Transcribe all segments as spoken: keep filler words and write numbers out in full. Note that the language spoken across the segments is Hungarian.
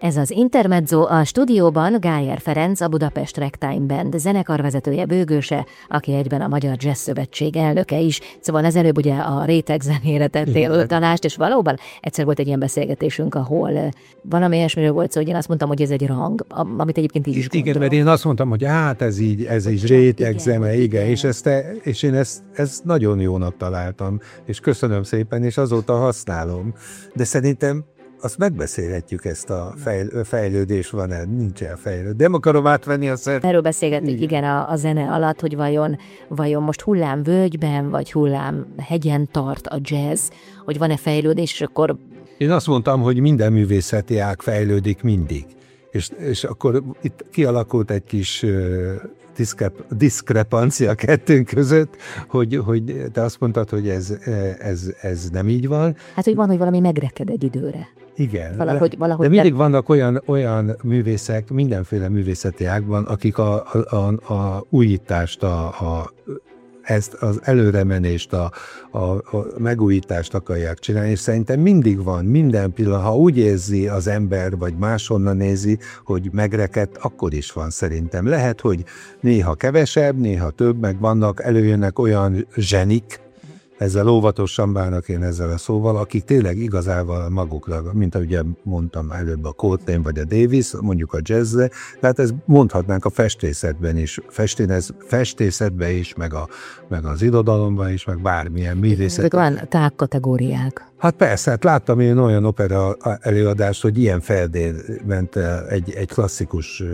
Ez az Intermezzo, a stúdióban Gájer Ferenc, a Budapest Ragtime Band zenekarvezetője, bőgőse, aki egyben a Magyar Jazz Szövetség elnöke is. Szóval az előbb ugye a réteg zenére tettél utalást, és valóban egyszer volt egy ilyen beszélgetésünk, ahol valami ilyesmiről volt szó, hogy én azt mondtam, hogy ez egy rang, amit egyébként így is igen, gondolom. mert én azt mondtam, hogy hát ez így, ez így réteg zene, igen, igen, és, ezt te, és én ezt, ezt nagyon jónak találtam, és köszönöm szépen, és azóta használom. De szerintem azt megbeszélhetjük, ezt a fejl, fejlődés van-e, nincs-e fejlődés. Nem akarom átvenni a szert. Erről beszélgetünk, igen, a, a zene alatt, hogy vajon, vajon most hullámvölgyben, vagy hullámhegyen tart a jazz, hogy van-e fejlődés, és akkor... Én azt mondtam, hogy minden művészeti ág fejlődik mindig. És, és akkor itt kialakult egy kis uh, diszkrep, diszkrepancia kettőnk között, hogy, hogy te azt mondtad, hogy ez, ez, ez nem így van. Hát, hogy van, hogy valami megreked egy időre. Igen, valahogy, valahogy de mindig te... vannak olyan, olyan művészek, mindenféle művészeti ágban, akik a, a, a, a újítást, a, a, ezt az előremenést, a, a, a megújítást akarják csinálni, és szerintem mindig van, minden pillanat, ha úgy érzi az ember, vagy máshonnan nézi, hogy megrekedt, akkor is van szerintem. Lehet, hogy néha kevesebb, néha több, meg vannak, előjönnek olyan zsenik, ezzel óvatosan bánok én ezzel a szóval, akik tényleg igazával magukra, mint ahogy mondtam előbb a Coltrane vagy a Davis, mondjuk a jazzre, tehát ez mondhatnánk a festészetben is, Festénez, festészetben is, meg, a, meg az irodalomban is, meg bármilyen művészet. Ezek van tágkategóriák. Hát persze, hát láttam én olyan opera előadást, hogy ilyen Ferdén ment egy, egy klasszikus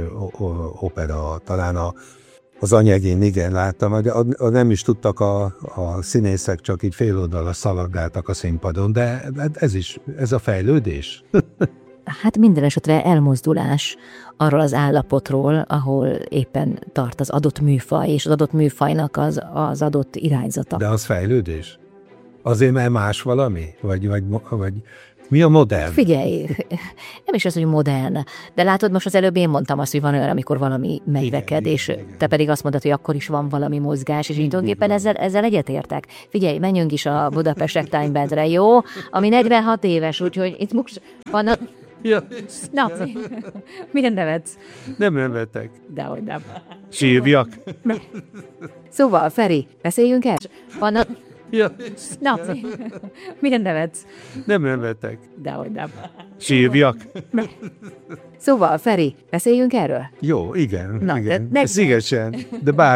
opera, talán a Az anyagén, igen, láttam, de a, a nem is tudtak a, a színészek, csak így fél oldalra szaladgáltak a színpadon, de ez is, ez a fejlődés. Hát minden esetre elmozdulás arról az állapotról, ahol éppen tart az adott műfaj, és az adott műfajnak az, az adott irányzata. De az fejlődés? Azért, mert más valami? Vagy, vagy, vagy mi a modern? Figyelj, nem is az, hogy modern, de látod, most az előbb én mondtam azt, hogy van olyan, amikor valami megreked, és igen, te pedig azt mondod, hogy akkor is van valami mozgás, és így tulajdonképpen ezzel, ezzel egyetértek. Figyelj, menjünk is a Budapest Ragtime Bandre, jó? Ami negyvenhat éves, úgyhogy itt most van a... Ja. Na, miért nevetsz? Nem nevetek. Dehogy nem. Sírjak. Szóval, Feri, beszéljünk el? Van a... Ja. Na, miért nevetsz? Nem nevetek. Dehogy nem. Sírjak. Szóval, Feri, beszéljünk erről? Jó, igen. Na, igen. De, Szívesen, de bár